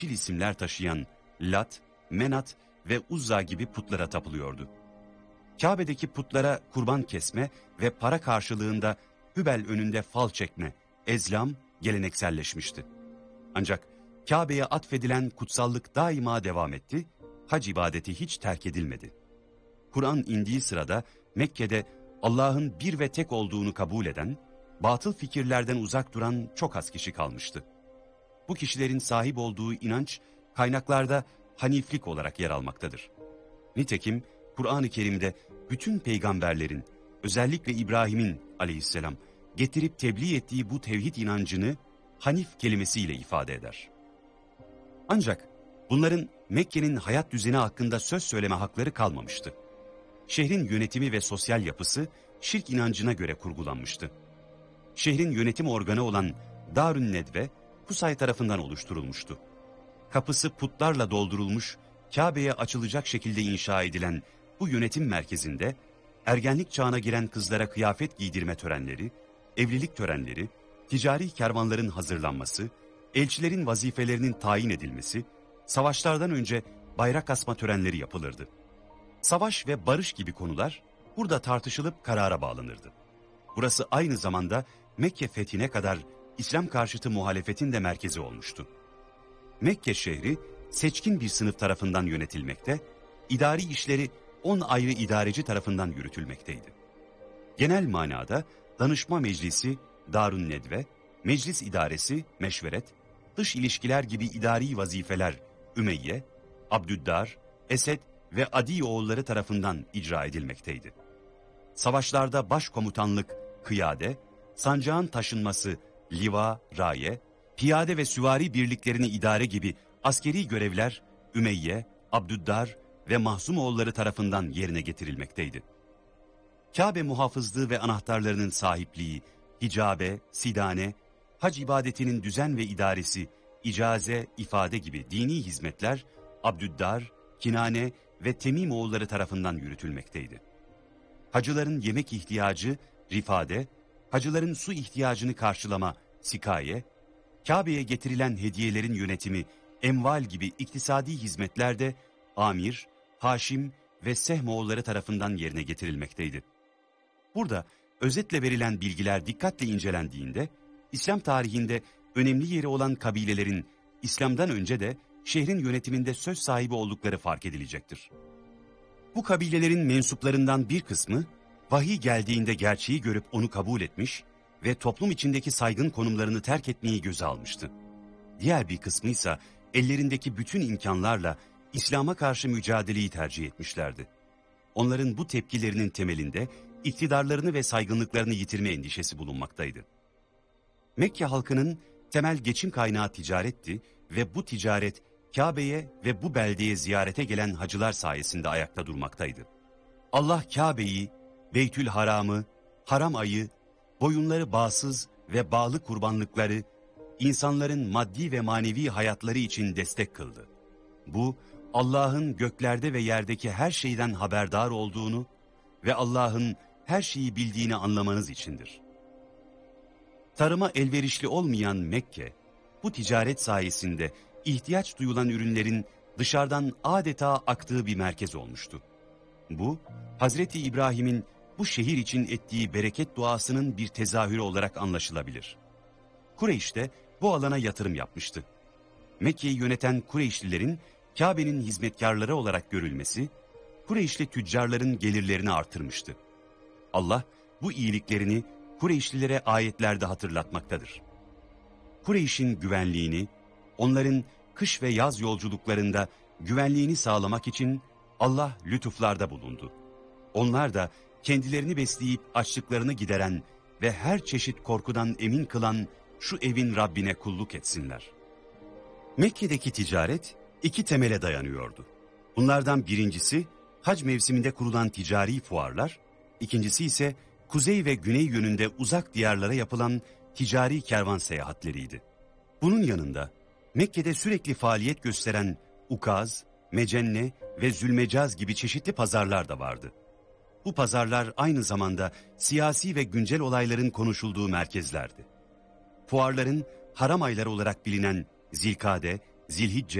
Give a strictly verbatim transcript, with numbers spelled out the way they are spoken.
batıl isimler taşıyan Lat, Menat ve Uzza gibi putlara tapılıyordu. Kabe'deki putlara kurban kesme ve para karşılığında Hübel önünde fal çekme, ezlam gelenekselleşmişti. Ancak Kabe'ye atfedilen kutsallık daima devam etti, hac ibadeti hiç terk edilmedi. Kur'an indiği sırada Mekke'de Allah'ın bir ve tek olduğunu kabul eden, batıl fikirlerden uzak duran çok az kişi kalmıştı. Bu kişilerin sahip olduğu inanç kaynaklarda haniflik olarak yer almaktadır. Nitekim Kur'an-ı Kerim'de bütün peygamberlerin, özellikle İbrahim'in aleyhisselam getirip tebliğ ettiği bu tevhid inancını hanif kelimesiyle ifade eder. Ancak bunların Mekke'nin hayat düzeni hakkında söz söyleme hakları kalmamıştı. Şehrin yönetimi ve sosyal yapısı şirk inancına göre kurgulanmıştı. Şehrin yönetim organı olan Darün Nedve, Kusay tarafından oluşturulmuştu. Kapısı putlarla doldurulmuş, Kabe'ye açılacak şekilde inşa edilen bu yönetim merkezinde, ergenlik çağına giren kızlara kıyafet giydirme törenleri, evlilik törenleri, ticari kervanların hazırlanması, elçilerin vazifelerinin tayin edilmesi, savaşlardan önce bayrak asma törenleri yapılırdı. Savaş ve barış gibi konular burada tartışılıp karara bağlanırdı. Burası aynı zamanda Mekke fethine kadar İslam karşıtı muhalefetin de merkezi olmuştu. Mekke şehri seçkin bir sınıf tarafından yönetilmekte, idari işleri on ayrı idareci tarafından yürütülmekteydi. Genel manada danışma meclisi Darun Nedve, meclis idaresi meşveret, dış ilişkiler gibi idari vazifeler Ümeyye, Abdüddar, Esed ve Adi oğulları tarafından icra edilmekteydi. Savaşlarda başkomutanlık kıyade, sancağın taşınması liva, raye, piyade ve süvari birliklerini idare gibi askeri görevler Ümeyye, Abdüddar ve Mahzum oğulları tarafından yerine getirilmekteydi. Kabe muhafızlığı ve anahtarlarının sahipliği, hicabe, sidane, hac ibadetinin düzen ve idaresi, icaze, ifade gibi dini hizmetler Abdüddar, Kinane ve Temim oğulları tarafından yürütülmekteydi. Hacıların yemek ihtiyacı rifade, hacıların su ihtiyacını karşılama sikaye, Kabe'ye getirilen hediyelerin yönetimi emval gibi iktisadi hizmetler de Amir, Haşim ve Sehm oğulları tarafından yerine getirilmekteydi. Burada özetle verilen bilgiler dikkatle incelendiğinde, İslam tarihinde önemli yeri olan kabilelerin İslam'dan önce de şehrin yönetiminde söz sahibi oldukları fark edilecektir. Bu kabilelerin mensuplarından bir kısmı, vahiy geldiğinde gerçeği görüp onu kabul etmiş ve toplum içindeki saygın konumlarını terk etmeyi göze almıştı. Diğer bir kısmı ise ellerindeki bütün imkanlarla İslam'a karşı mücadeleyi tercih etmişlerdi. Onların bu tepkilerinin temelinde iktidarlarını ve saygınlıklarını yitirme endişesi bulunmaktaydı. Mekke halkının temel geçim kaynağı ticaretti ve bu ticaret Kabe'ye ve bu beldeye ziyarete gelen hacılar sayesinde ayakta durmaktaydı. Allah Kabe'yi, Beytül Haram'ı, haram ayı, boyunları bağsız ve bağlı kurbanlıkları, insanların maddi ve manevi hayatları için destek kıldı. Bu, Allah'ın göklerde ve yerdeki her şeyden haberdar olduğunu ve Allah'ın her şeyi bildiğini anlamanız içindir. Tarıma elverişli olmayan Mekke, bu ticaret sayesinde ihtiyaç duyulan ürünlerin dışarıdan adeta aktığı bir merkez olmuştu. Bu, Hazreti İbrahim'in bu şehir için ettiği bereket duasının bir tezahürü olarak anlaşılabilir. Kureyş de bu alana yatırım yapmıştı. Mekke'yi yöneten Kureyşlilerin Kabe'nin hizmetkarları olarak görülmesi, Kureyşli tüccarların gelirlerini artırmıştı. Allah bu iyiliklerini Kureyşlilere ayetlerde hatırlatmaktadır. Kureyş'in güvenliğini, onların kış ve yaz yolculuklarında güvenliğini sağlamak için Allah lütuflarda bulundu. Onlar da kendilerini besleyip açlıklarını gideren ve her çeşit korkudan emin kılan şu evin Rabbine kulluk etsinler. Mekke'deki ticaret iki temele dayanıyordu. Bunlardan birincisi hac mevsiminde kurulan ticari fuarlar, ikincisi ise kuzey ve güney yönünde uzak diyarlara yapılan ticari kervan seyahatleriydi. Bunun yanında Mekke'de sürekli faaliyet gösteren Ukaz, Mecenne ve Zülmecaz gibi çeşitli pazarlar da vardı. Bu pazarlar aynı zamanda siyasi ve güncel olayların konuşulduğu merkezlerdi. Fuarların haram ayları olarak bilinen Zilkade, Zilhicce